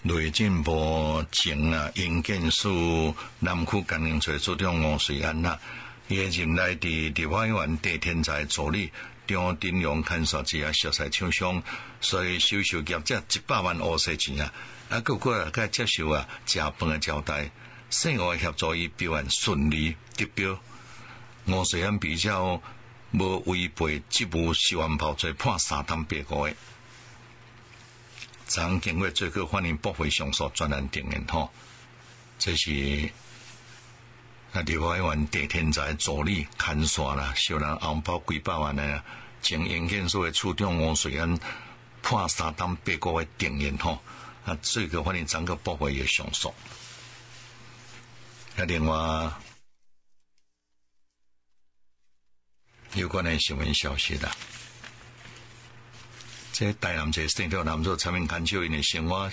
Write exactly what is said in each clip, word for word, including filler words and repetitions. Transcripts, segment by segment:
内政部前啊营建署南区干营处处长吴瑞安呐，伊个任内伫立法院地天才助理张丁勇勘察之啊，熟悉厂商，所以收受业者一百万乌西钱啊，啊，结果啊，佮接受啊食饭的交代，姓吴协助伊表现顺利得标。吴瑞安比较无违背职务受安排罪，判三档八个月。昨经过最高法院驳回上诉专案定谳吼，这是啊立法院地天才助理勘察啦，受人红包几百万的前营建署的处长吴瑞安判三档八个月定谳吼，啊最高法院昨个驳回伊上诉。啊另外有关的新闻消息啦。这台南这圣条男主参与牵手因的生活，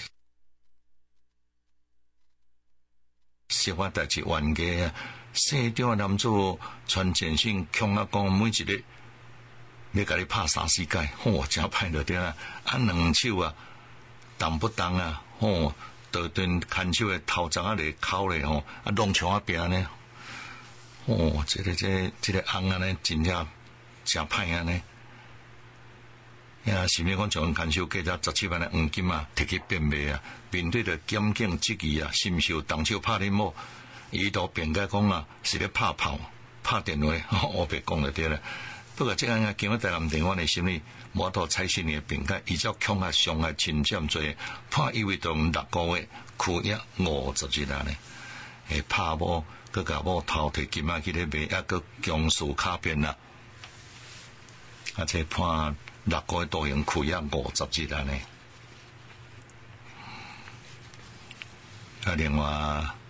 生活代志冤家啊！圣条男主传简讯强啊讲，每一日要甲你拍三四届，吼、哦，真歹着对啊！啊，两手啊，动不动啊，吼、哦，倒顿牵手的头鬃啊，咧口咧吼，啊，弄墙啊边呢，哦，这个这这个红啊呢，真正真歹啊呢。呀，是咪讲像牵手计只十七万的黄金啊，摕去变卖啊？面对着检警质疑啊，是毋是有动手拍你某？伊都辩解讲啊，是咧拍炮、拍电话，我别讲就对了。不过这个啊，经过台南地方的审理，无到采信的辩解，依照强害、伤害、侵占罪，判意味着六个月，拘役五十日啊呢。诶，拍某，佮甲某偷摕金仔去咧卖，抑佮强势卡片啊，啊，这判。六个月徒刑，拘役五十日安尼。啊，另外